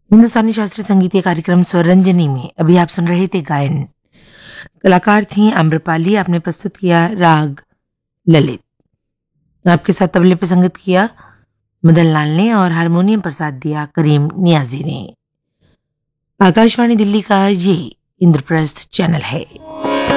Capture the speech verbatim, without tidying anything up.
हिंदुस्तानी शास्त्रीय संगीतीय कार्यक्रम स्वरंजनी में अभी आप सुन रहे थे गायन। कलाकार थी आम्रपाली। आपने प्रस्तुत किया राग ललित। आपके साथ तबले पर संगत किया मदन लाल ने और हारमोनियम पर साथ दिया करीम नियाजी ने। आकाशवाणी दिल्ली का ये इंद्रप्रस्थ चैनल है।